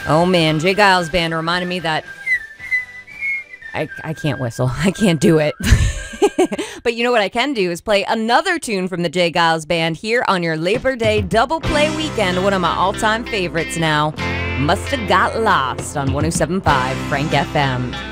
Oh man, Jay Giles Band reminded me that I can't whistle. I can't do it. But you know what I can do is play another tune from the Jay Giles Band here on your Labor Day double play weekend. One of my all-time favorites now. Must Have Got Lost on 107.5 Frank FM.